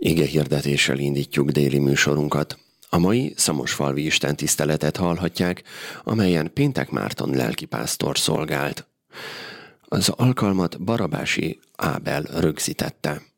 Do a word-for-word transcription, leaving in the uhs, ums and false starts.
Ige hirdetéssel indítjuk déli műsorunkat. A mai szamosfalvi istentiszteletet hallhatják, amelyen Péntek Márton lelkipásztor szolgált. Az alkalmat Barabási Ábel rögzítette.